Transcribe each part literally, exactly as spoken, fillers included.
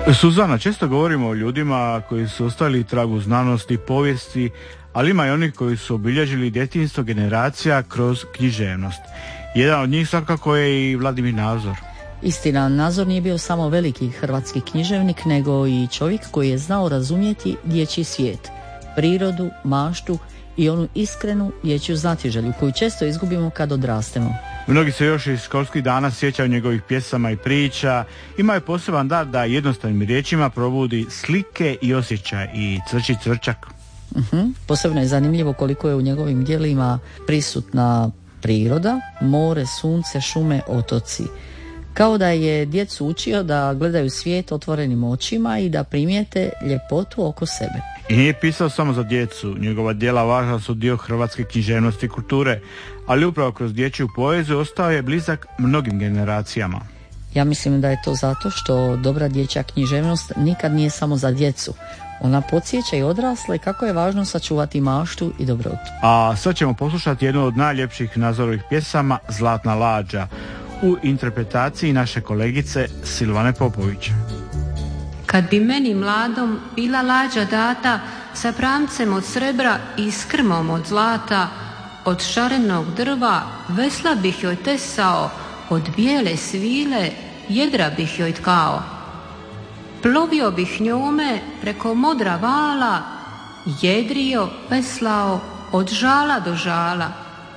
Suzana, često govorimo o ljudima koji su ostavili trag u znanosti, povijesti, ali ima i onih koji su obilježili djetinjstvo generacija kroz književnost. Jedan od njih svakako je i Vladimir Nazor. Istina, Nazor nije bio samo veliki hrvatski književnik, nego i čovjek koji je znao razumjeti dječji svijet, prirodu, maštu i onu iskrenu dječju znatiželju koju često izgubimo kad odrastemo. Mnogi se još iz školskih dana sjećaju njegovih pjesama i priča. Ima je poseban dar da jednostavnim riječima probudi slike i osjećaj i cvrči cvrčak. Uh-huh. Posebno je zanimljivo koliko je u njegovim djelima prisutna priroda, more, sunce, šume, otoci. Kao da je djecu učio da gledaju svijet otvorenim očima i da primijete ljepotu oko sebe. I nije pisao samo za djecu, njegova djela važna su dio hrvatske književnosti i kulture, ali upravo kroz dječju poeziju ostao je blizak mnogim generacijama. Ja mislim da je to zato što dobra dječja književnost nikad nije samo za djecu. Ona podsjeća i odrasle kako je važno sačuvati maštu i dobrotu. A sad ćemo poslušati jednu od najljepših Nazorovih pjesama, Zlatna lađa, u interpretaciji naše kolegice Silvane Popović. Kad bi meni mladom bila lađa data sa pramcem od srebra i s krmom od zlata, od šarenog drva vesla bih joj tesao, od bijele svile jedra bih joj tkao. Plovio bih njome preko modra vala, jedrio, veslao od žala do žala.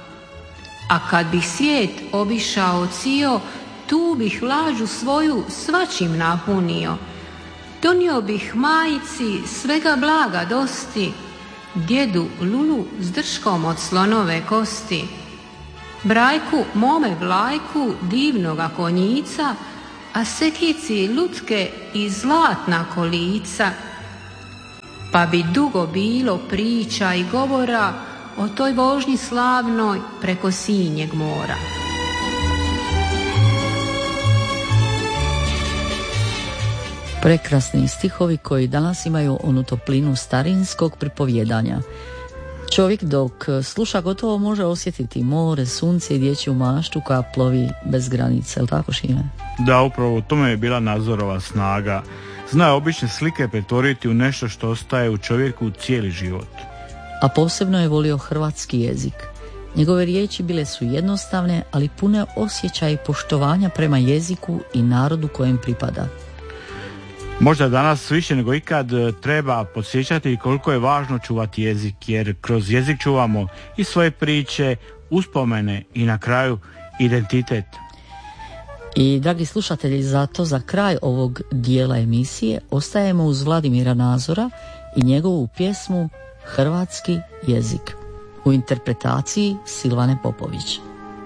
A kad bih svijet obišao cio, tu bih lađu svoju svačim napunio. Donio bih majici svega blaga dosti, djedu lulu s drškom od slonove kosti, brajku mome vlajku divnoga konjica, a sekici lutke i zlatna kolica. Pa bi dugo bilo priča i govora o toj vožnji slavnoj preko sinjeg mora. Prekrasni stihovi koji danas imaju onu toplinu starinskog pripovjedanja. Čovjek dok sluša gotovo može osjetiti more, sunce i dječju maštu koja plovi bez granice, jel tako, Šime? Da, upravo u tome je bila Nazorova snaga. Zna obične slike pretvoriti u nešto što ostaje u čovjeku cijeli život. A posebno je volio hrvatski jezik. Njegove riječi bile su jednostavne, ali pune osjećaja i poštovanja prema jeziku i narodu kojem pripada. Možda danas više nego ikad treba podsjećati koliko je važno čuvati jezik, jer kroz jezik čuvamo i svoje priče, uspomene i na kraju identitet. I dragi slušatelji, zato za kraj ovog dijela emisije ostajemo uz Vladimira Nazora i njegovu pjesmu Hrvatski jezik u interpretaciji Silvane Popović.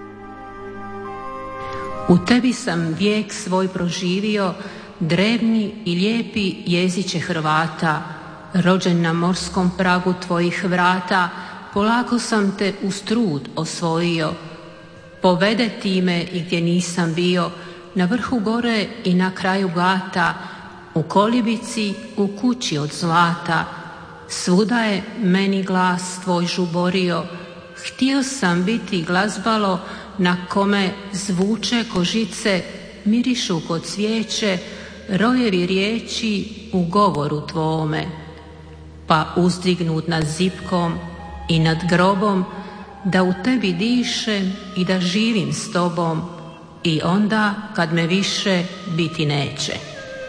U tebi sam vijek svoj proživio, drevni i lijepi jeziče Hrvata, rođen na morskom pragu tvojih vrata, polako sam te uz trud osvojio. Povede ti me i gdje nisam bio, na vrhu gore i na kraju gata, u kolibici, u kući od zlata. Svuda je meni glas tvoj žuborio, htio sam biti glazbalo na kome zvuče kožice, mirišu kod cvijeće, rojevi riječi u govoru tvome. Pa uzdignut nad zipkom i nad grobom, da u tebi dišem i da živim s tobom, i onda kad me više biti neće.